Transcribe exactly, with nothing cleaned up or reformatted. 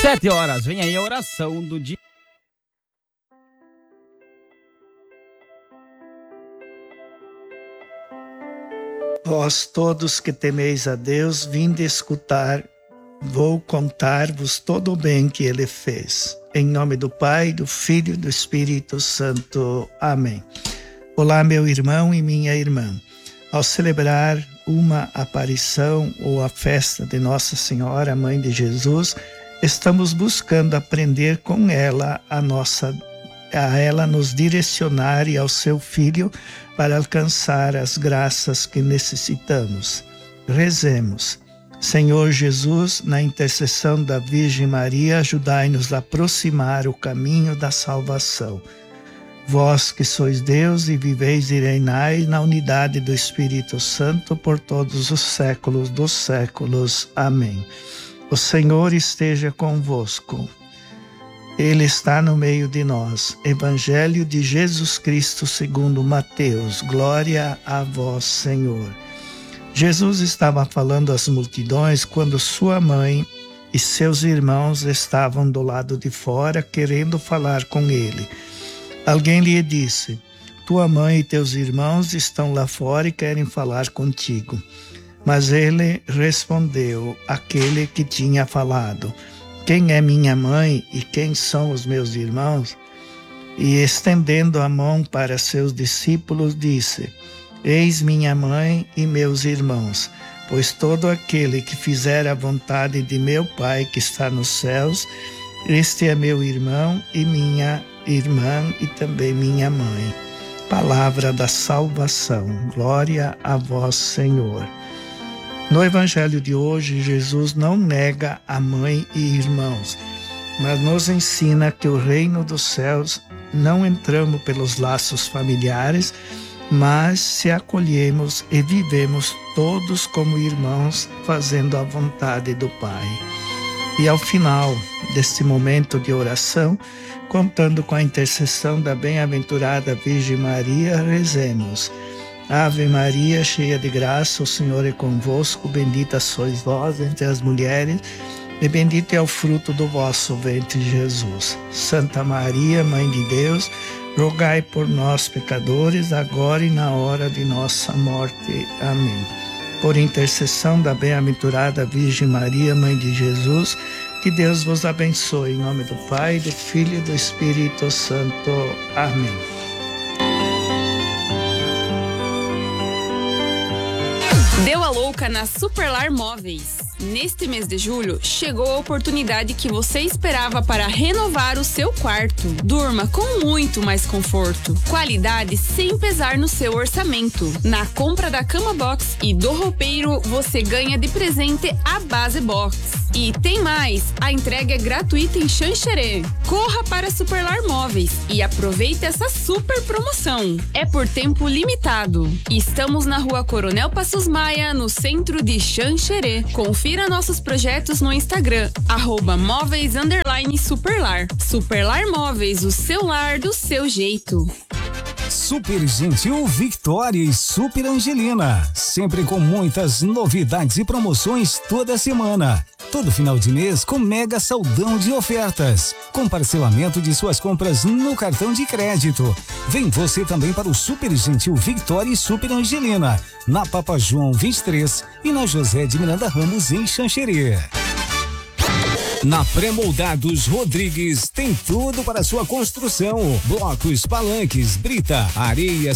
Sete horas, vem aí a oração do dia. Vós todos que temeis a Deus, vinde escutar, vou contar-vos todo o bem que Ele fez. Em nome do Pai, do Filho e do Espírito Santo. Amém. Olá, meu irmão e minha irmã. Ao celebrar uma aparição ou a festa de Nossa Senhora, Mãe de Jesus, estamos buscando aprender com ela a nossa a ela nos direcionar e ao seu Filho para alcançar as graças que necessitamos. Rezemos. Senhor Jesus, na intercessão da Virgem Maria, ajudai-nos a aproximar o caminho da salvação. Vós que sois Deus e viveis e reinais na unidade do Espírito Santo por todos os séculos dos séculos. Amém. O Senhor esteja convosco. Ele está no meio de nós. Evangelho de Jesus Cristo segundo Mateus. Glória a vós, Senhor. Jesus estava falando às multidões quando sua mãe e seus irmãos estavam do lado de fora querendo falar com ele. Alguém lhe disse: tua mãe e teus irmãos estão lá fora e querem falar contigo. Mas ele respondeu àquele que tinha falado: quem é minha mãe e quem são os meus irmãos? E estendendo a mão para seus discípulos, disse: eis minha mãe e meus irmãos, pois todo aquele que fizer a vontade de meu Pai que está nos céus, este é meu irmão e minha irmã e também minha mãe. Palavra da salvação. Glória a vós, Senhor. No Evangelho de hoje, Jesus não nega a mãe e irmãos, mas nos ensina que o reino dos céus não entramos pelos laços familiares, mas se acolhemos e vivemos todos como irmãos, fazendo a vontade do Pai. E ao final deste momento de oração, contando com a intercessão da bem-aventurada Virgem Maria, rezemos. Ave Maria, cheia de graça, o Senhor é convosco, bendita sois vós entre as mulheres, e bendito é o fruto do vosso ventre, Jesus. Santa Maria, Mãe de Deus, rogai por nós, pecadores, agora e na hora de nossa morte. Amém. Por intercessão da bem-aventurada Virgem Maria, Mãe de Jesus, que Deus vos abençoe. Em nome do Pai, do Filho e do Espírito Santo. Amém. Deu a louca na Superlar Móveis. Neste mês de julho, chegou a oportunidade que você esperava para renovar o seu quarto. Durma com muito mais conforto. Qualidade sem pesar no seu orçamento. Na compra da Cama Box e do roupeiro, você ganha de presente a Base Box. E tem mais, a entrega é gratuita em Xanxerê. Corra para Superlar Móveis e aproveite essa super promoção. É por tempo limitado. Estamos na Rua Coronel Passos Maia, no centro de Xanxerê. Confira nossos projetos no Instagram, arroba móveis underline superlar. Superlar Móveis, o seu lar do seu jeito. Super Gentil Victoria e Super Angelina, sempre com muitas novidades e promoções toda semana. Todo final de mês com mega saldão de ofertas, com parcelamento de suas compras no cartão de crédito. Vem você também para o Super Gentil Victoria e Super Angelina, na Papa João vinte e três e na José de Miranda Ramos, em Xanxerê. Na Pré-Moldados Rodrigues tem tudo para sua construção: blocos, palanques, brita, areia,